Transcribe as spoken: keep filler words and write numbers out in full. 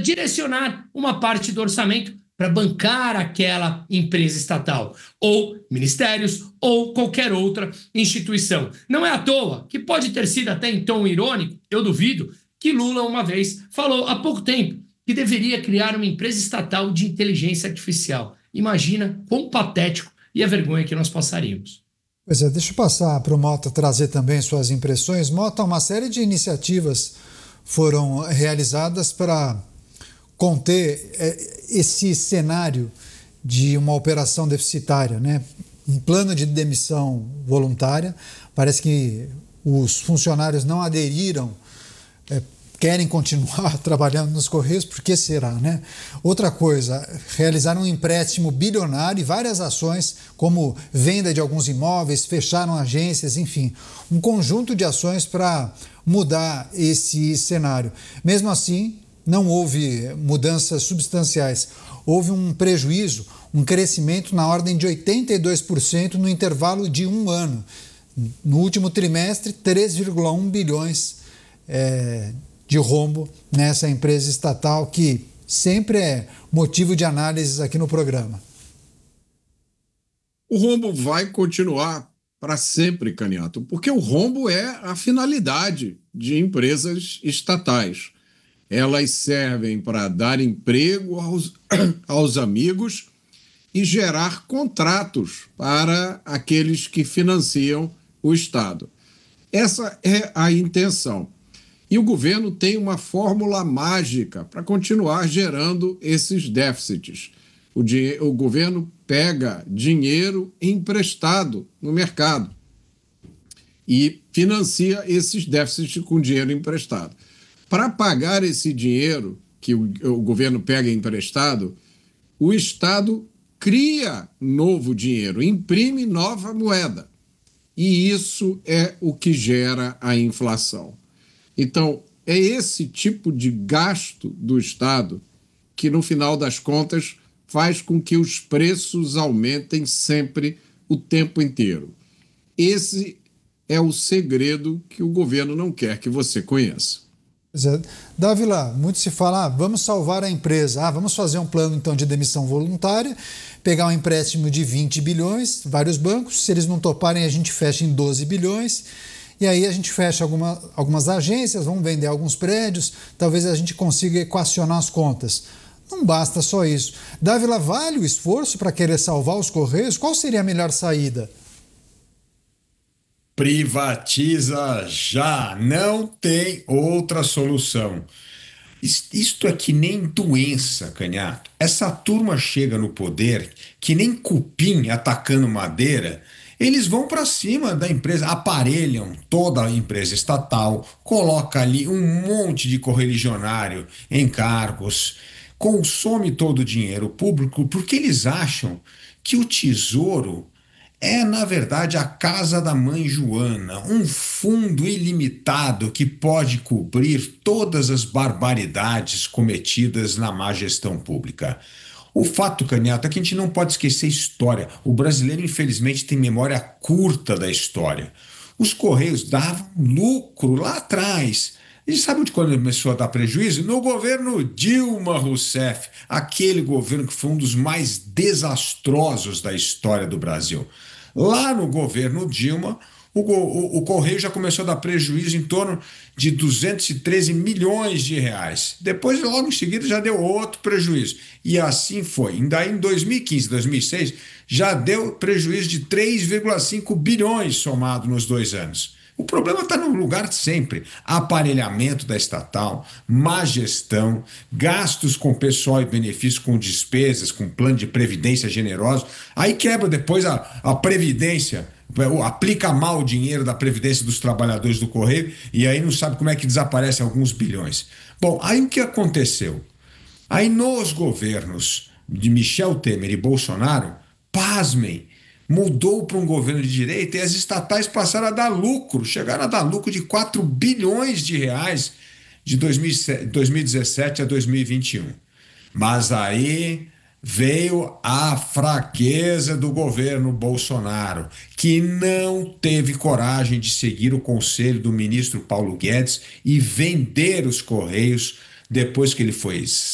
direcionar uma parte do orçamento para bancar aquela empresa estatal, ou ministérios, ou qualquer outra instituição. Não é à toa que pode ter sido até em tom irônico, eu duvido, que Lula uma vez falou há pouco tempo que deveria criar uma empresa estatal de inteligência artificial. Imagina quão patético e a vergonha que nós passaríamos. Pois é, deixa eu passar para o Mota trazer também suas impressões. Mota, uma série de iniciativas foram realizadas para conter esse cenário de uma operação deficitária, né? Um plano de demissão voluntária. Parece que os funcionários não aderiram, é, querem continuar trabalhando nos Correios, por que será, né? Outra coisa, realizaram um empréstimo bilionário e várias ações, como venda de alguns imóveis, fecharam agências, enfim, um conjunto de ações para mudar esse cenário. Mesmo assim, não houve mudanças substanciais. Houve um prejuízo, um crescimento na ordem de oitenta e dois por cento no intervalo de um ano. No último trimestre, três vírgula um bilhões é, de rombo nessa empresa estatal, que sempre é motivo de análises aqui no programa. O rombo vai continuar para sempre, Caniato, porque o rombo é a finalidade de empresas estatais. Elas servem para dar emprego aos, aos amigos e gerar contratos para aqueles que financiam o Estado. Essa é a intenção. E o governo tem uma fórmula mágica para continuar gerando esses déficits. O, dinhe- o governo pega dinheiro emprestado no mercado e financia esses déficits com dinheiro emprestado. Para pagar esse dinheiro que o, o governo pega emprestado, o Estado cria novo dinheiro, imprime nova moeda. E isso é o que gera a inflação. Então, é esse tipo de gasto do Estado que, no final das contas, faz com que os preços aumentem sempre, o tempo inteiro. Esse é o segredo que o governo não quer que você conheça. Dávila, muito se fala, ah, vamos salvar a empresa, ah, vamos fazer um plano então de demissão voluntária, pegar um empréstimo de vinte bilhões, vários bancos, se eles não toparem a gente fecha em doze bilhões, e aí a gente fecha alguma, algumas agências, vamos vender alguns prédios, talvez a gente consiga equacionar as contas. Não basta só isso. Dávila, vale o esforço para querer salvar os Correios? Qual seria a melhor saída? Privatiza já, não tem outra solução. Isto é que nem doença, Canhato. Essa turma chega no poder que nem cupim atacando madeira, eles vão para cima da empresa, aparelham toda a empresa estatal, coloca ali um monte de correligionário em cargos, consome todo o dinheiro público porque eles acham que o tesouro é, na verdade, a casa da mãe Joana, um fundo ilimitado que pode cobrir todas as barbaridades cometidas na má gestão pública. O fato, Canhato, é que a gente não pode esquecer a história. O brasileiro, infelizmente, tem memória curta da história. Os Correios davam lucro lá atrás. E sabe de quando começou a dar prejuízo? No governo Dilma Rousseff, aquele governo que foi um dos mais desastrosos da história do Brasil. Lá no governo Dilma, o, o, o Correio já começou a dar prejuízo em torno de duzentos e treze milhões de reais. Depois, logo em seguida, já deu outro prejuízo. E assim foi. E daí, em dois mil e quinze, dois mil e seis, já deu prejuízo de três vírgula cinco bilhões somado nos dois anos. O problema está no lugar sempre. Aparelhamento da estatal, má gestão, gastos com pessoal e benefício, com despesas, com plano de previdência generoso. Aí quebra depois a, a previdência, aplica mal o dinheiro da previdência dos trabalhadores do Correio e aí não sabe como é que desaparece alguns bilhões. Bom, aí o que aconteceu? Aí nos governos de Michel Temer e Bolsonaro, pasmem, mudou para um governo de direita e as estatais passaram a dar lucro, chegaram a dar lucro de quatro bilhões de reais de dois mil e dezessete a dois mil e vinte e um. Mas aí veio a fraqueza do governo Bolsonaro, que não teve coragem de seguir o conselho do ministro Paulo Guedes e vender os Correios depois que ele foi